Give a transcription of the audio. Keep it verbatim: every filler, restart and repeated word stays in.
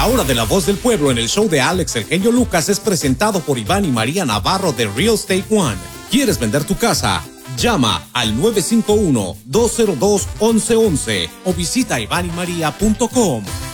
La Hora de la Voz del Pueblo en el show de Alex El Genio Lucas es presentado por Iván y María Navarro de Real Estate One. ¿Quieres vender tu casa? Llama al nueve cinco uno, dos cero dos, once once o visita iván y maría punto com.